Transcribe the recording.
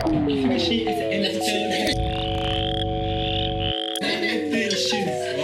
You think she is an NFT? NFT shoes.